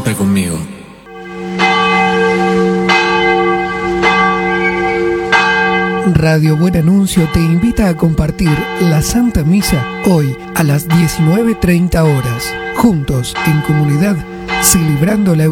Cuenta conmigo. Radio Buen Anuncio te invita a compartir la Santa Misa hoy a las 19:30 horas. Juntos, en comunidad, celebrando la